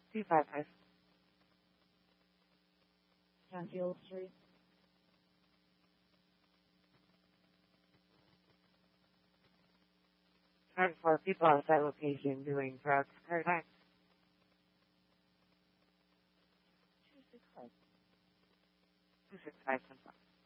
255. Canfield Street. Current 4 people outside location doing drugs. Current time. 265. 265.